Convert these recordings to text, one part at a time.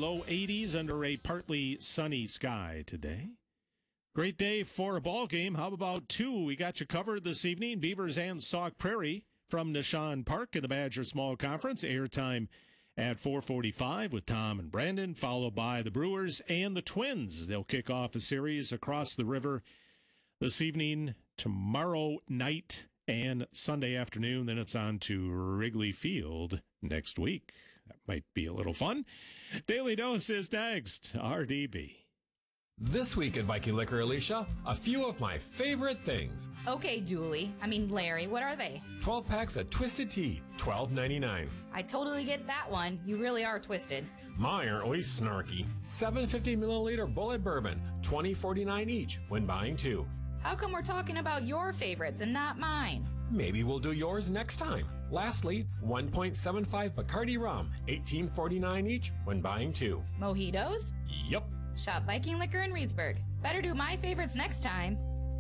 low 80s under a partly sunny sky today. Great day for a ball game. How about two? We got you covered this evening. Beavers and Sauk Prairie from Nishan Park in the Badger Small Conference. Airtime at 4:45 with Tom and Brandon, followed by the Brewers and the Twins. They'll kick off a series across the river this evening, tomorrow night, and Sunday afternoon. Then it's on to Wrigley Field next week. That might be a little fun. Daily Dose is next. RDB. This week at Viking Liquor, Alicia, a few of my favorite things. Okay, Larry, what are they? 12 packs of Twisted Tea, $12.99. I totally get that one. You really are twisted. My, aren't we snarky? 750 milliliter Bullet Bourbon, $20.49 each when buying two. How come we're talking about your favorites and not mine? Maybe we'll do yours next time. Lastly, 1.75 Bacardi Rum, $18.49 each when buying two. Mojitos? Yup. Shop Viking Liquor in Reedsburg. Better do my favorites next time.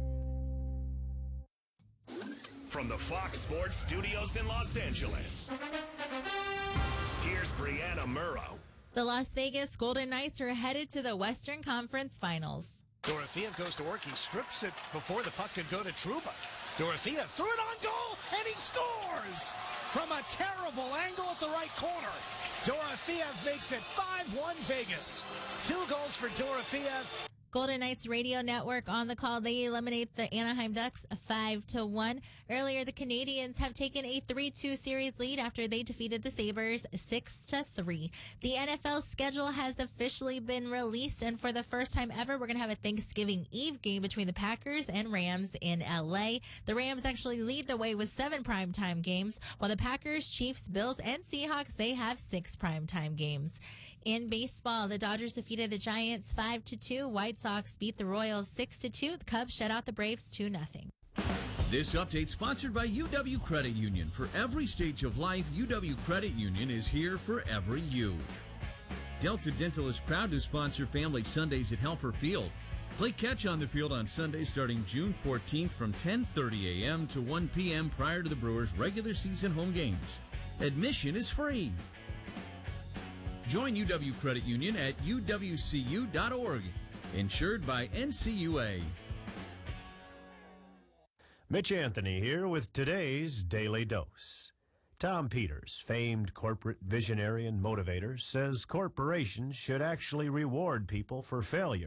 From the Fox Sports Studios in Los Angeles, here's Brianna Murrow. The Las Vegas Golden Knights are headed to the Western Conference Finals. Dorofeev goes to work. He strips it before the puck could go to Trouba. Dorofeev threw it on goal, and he scores! From a terrible angle at the right corner. Dorofeev makes it 5-1 Vegas. 2 goals for Dorofeev. Golden Knights Radio Network on the call. They eliminate the Anaheim Ducks 5-1. Earlier, the Canadiens have taken a 3-2 series lead after they defeated the Sabres 6-3. The NFL schedule has officially been released, and for the first time ever, we're going to have a Thanksgiving Eve game between the Packers and Rams in LA. The Rams actually lead the way with 7 primetime games, while the Packers, Chiefs, Bills, and Seahawks, they have 6 primetime games. In baseball, the Dodgers defeated the Giants 5-2. White Sox beat the Royals 6-2. The Cubs shut out the Braves 2-0. This update sponsored by UW Credit Union. For every stage of life, UW Credit Union is here for every you. Delta Dental is proud to sponsor Family Sundays at Helfer Field. Play catch on the field on Sunday starting June 14th from 10:30 a.m. to 1 p.m. prior to the Brewers' regular season home games. Admission is free. Join UW Credit Union at uwcu.org. Insured by NCUA. Mitch Anthony here with today's Daily Dose. Tom Peters, famed corporate visionary and motivator, says corporations should actually reward people for failure.